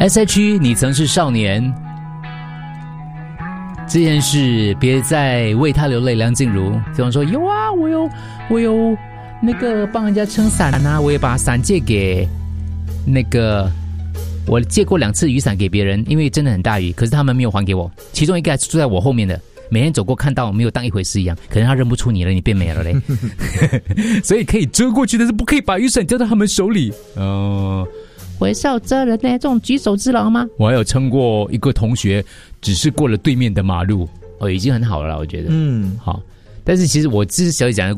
SH， 你曾是少年。这件事别再为他流泪。梁静茹对方说有啊，我有那个帮人家撑伞啊，我也把伞借给那个，我借过2次雨伞给别人，因为真的很大雨，可是他们没有还给我。其中一个还是住在我后面的，每天走过看到没有当一回事一样，可能他认不出你了，你变美了嘞。所以可以遮过去，但是不可以把雨伞交到他们手里。我也是要遮人的这种举手之劳吗？我还有撑过一个同学，只是过了对面的马路，已经很好了啦，我觉得。好。但是其实我只是小姐讲的